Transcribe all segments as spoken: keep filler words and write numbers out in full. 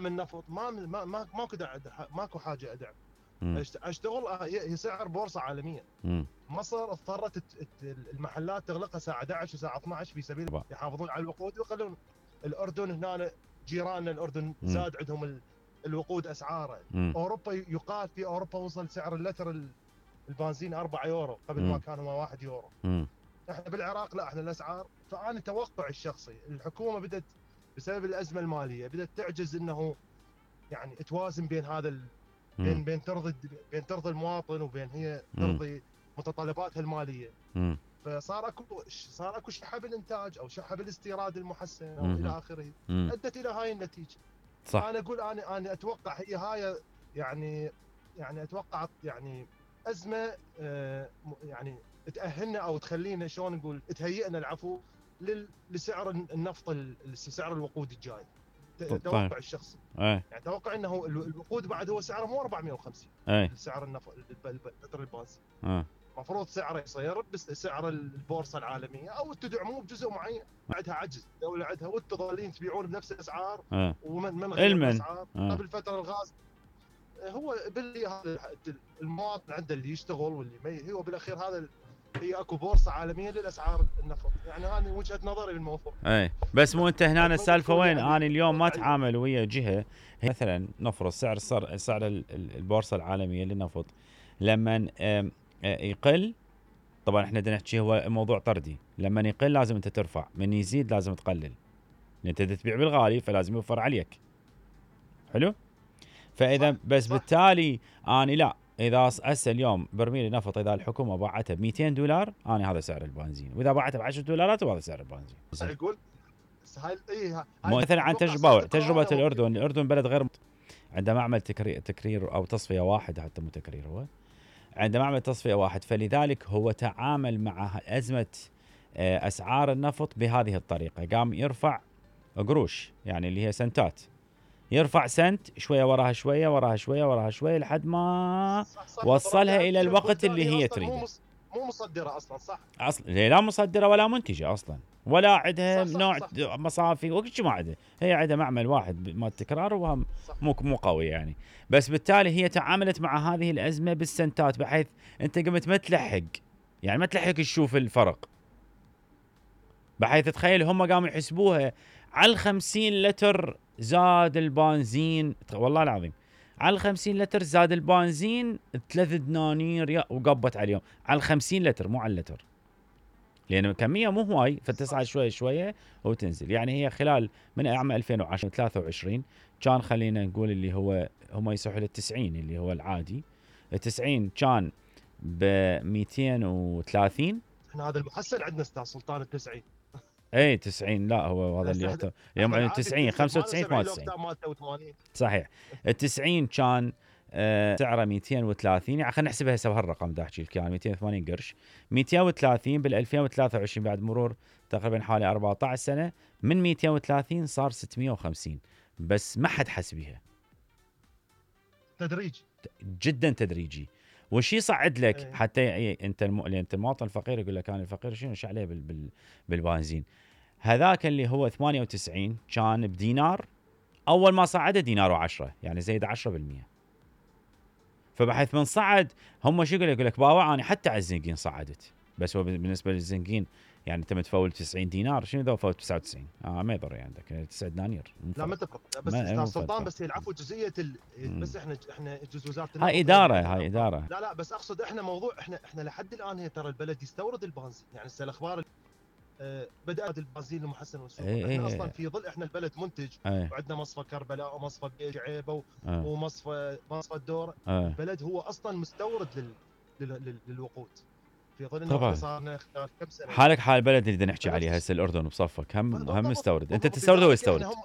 ادعم النفط، ما ما ما ماكو داعي، ماكو حاجه ادعم. مم. اشتغل هي سعر بورصه عالميه. مم. مصر اضطرت المحلات تغلقها الساعه احد عشر وساعه اثنا عشر في سبيل طبعا. يحافظون على الوقود ويخلون. الاردن هنا جيراننا الاردن مم. زاد عندهم ال- الوقود اسعاره. مم. اوروبا يقال في اوروبا وصل سعر اللتر ال- البنزين أربعة يورو قبل مم. ما كان هو واحد يورو. مم. احنا بالعراق لا، احنا الاسعار. فانا توقعي الشخصي الحكومه بدات بسبب الازمه الماليه بدات تعجز انه يعني توازن بين هذا ال... مم. بين بين ترضي بين ترضي المواطن وبين هي مم. ترضي متطلباتها الماليه. مم. فصار اكو صار اكو شحه بالانتاج او شحه بالاستيراد المحسن او مم. الى اخره، مم. ادت الى هاي النتيجه. صح. انا اقول انا انا اتوقع هي هاي يعني يعني اتوقع يعني ازمه آه، م- يعني تاهلنا او تخلينا شلون نقول تهيئنا العفو لل- لسعر النفط ال- سعر الوقود الجاي. ت- طيب. توقع الشخصي ايه يعني اتوقع انه ال- الوقود بعد هو سعره مو أربعمية وخمسين ايه سعر النفط لتر البنزين. اه المفروض سعره يصير بس سعر البورصه العالميه او تدعموه بجزء معين. عندها عجز الدوله عندها، وانتم ظالين تبيعون بنفس الاسعار اه ومن من غير المن. الاسعار. آه. قبل فتره الغاز هو باللي هذا المواطن عنده اللي يشتغل واللي ما هو بالاخير هذا ال- هي اكو بورصه عالميه للاسعار النفط. يعني هذه وجهه نظري بالموضوع. ايه بس مو انت هنا السالفه وين؟ يعني انا اليوم ما اتعامل ويا جهه مثلا نفرض سعر صار سعر ال- ال- البورصه العالميه للنفط لما آم، آه، يقل. طبعا احنا بدنا نحكي هو موضوع طردي، لما يقل لازم انت ترفع، من يزيد لازم تقلل، لان انت تبيع بالغالي فلازم يوفر عليك. حلو. فاذا صح بس صح. بالتالي انا لا، اذا هسه اليوم برميل النفط اذا الحكومه باعته ب مئتين دولار انا هذا سعر البنزين، واذا باعته ب عشرة دولارات وهذا سعر البنزين. صح يقول بس هاي اي هاي مو مثلا عن أتوقع تجربه صادق تجربه هذا هو. الاردن، الاردن بلد غير مت- عنده معمل تكرير تكرير او تصفيه واحد، حتى مو تكرير، هو عنده معمل تصفيه واحد، فلذلك هو تعامل مع ازمه آه، اسعار النفط بهذه الطريقه، قام يرفع قروش يعني اللي هي سنتات، يرفع سنت شويه وراها شويه وراها شويه وراها شويه لحد ما صح صح. وصلها الى الوقت اللي هي أصلاً مو تريده. مص- مو مصدره اصلا. صح اصلا هي لا مصدره ولا منتجه اصلا، ولا عندها صح صح نوع صح. مصافي وكل شيء ما عندها، هي عندها معمل واحد مال تكرار وهم صح. مو مو قوي يعني. بس بالتالي هي تعاملت مع هذه الازمه بالسنتات، بحيث انت قمت ما تلحق، يعني ما تلحق تشوف الفرق، بحيث تخيل هم قاموا يحسبوها على الخمسين لتر زاد البنزين، والله العظيم على الخمسين لتر زاد البنزين ثلاث دنانير يا وقبت عليهم على الخمسين لتر مو على اللتر، لأن الكمية مو هواي فتصعد شوية شوية وتنزل. يعني هي خلال من عام ألفين وعشرة ثلاثة وعشرين كان خلينا نقول اللي هو هم يصحوا للتسعين اللي هو العادي، التسعين كان ب مئتين وثلاثين. احنا هذا المحسن عندنا استاذ سلطان التسعين. اي تسعين لا هو هذا اللي يعتبر اليوم عندنا تسعين خمسة وتسعين ثمانية وتسعين صحيح. التسعين كان آه سعره مئتين وثلاثين، يعني خلينا نحسبها هسه بهالرقم دا احكي لك يعني مئتين وثمانين قرش. مئتين وثلاثين بال ألفين وثلاثة وعشرين بعد مرور تقريبا حوالي أربعة عشر سنه من مئتين وثلاثين صار ستمئة وخمسين، بس ما حد حسبها. تدريج جدا تدريجي. وش يصعد لك ايه. حتى يعني انت الم... انت المواطن الفقير يقول لك انا الفقير شنو ايش عليه بال... بال... بالبنزين. هذاك اللي هو ثمانية وتسعين كان بدينار، اول ما صعده دينار وعشرة، يعني زيد عشرة بالمئة. فبحيث من صعد هم شو يقول لك؟ يقول لك باوع انا حتى على الزنقين صعدت، بس هو بالنسبه للزنقين يعني انت متفول تسعين دينار، شنو اذا فوت تسعة وتسعين؟ اه ما يضر يعني عندك تسعة دنانير. لا ما تفرق. بس ما- استاذ مو سلطان فرق. بس هي العفو جزئيه ال... بس احنا احنا جزء وزاره هاي النفط اداره، يعني هاي اداره. لا لا بس اقصد احنا موضوع احنا احنا لحد الان هي ترى البلد يستورد البنزين. يعني هسه الاخبار آه، بدات البنزين المحسن والسوق. إيه احنا إيه. اصلا في ظل احنا البلد منتج ايه وعندنا مصفى كربلاء ومصفى بيج عيبه و- اه ومصفى مصفى الدور. اه البلد هو اصلا مستورد لل... لل... لل... للوقود. في ظل انه طبعاً. احنا صار لنا خلال كم سنه حالك حال البلد اللي بدنا نحكي بلد- عليها هسه الاردن بصفك هم بالضبط. هم مستورد، انت بالضبط. تستورد هو لذلك يستورد. إحنا هم...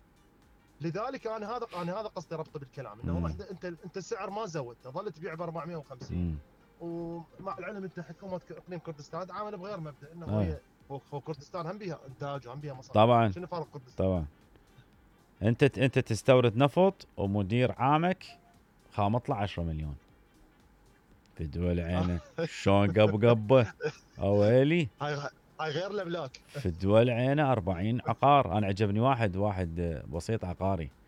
لذلك انا هذا انا هذا قصدي ربطه بالكلام انه مم. انت انت انت السعر ما زودته، ظل تبيع ب أربعمئة وخمسين. مم. ومع العلم انت حكومه اقليم كردستان تعامل بغير مبدا انه آه. هي هو هو كردستان هم بيها انتاج وهم بيها مصانع. طبعا شنو فرق كردستان؟ طبعا انت انت تستورد نفط ومدير عامك خامط له عشرة مليون في الدول عينه. شلون قب قبه اويلي هاي هاي غير الاملاك. في الدول عينه أربعين عقار. انا عجبني واحد واحد بسيط عقاري